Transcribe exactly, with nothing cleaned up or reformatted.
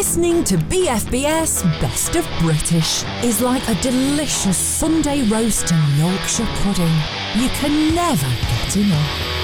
Listening to B F B S Best of British is like a delicious Sunday roast and Yorkshire pudding. You can never get enough.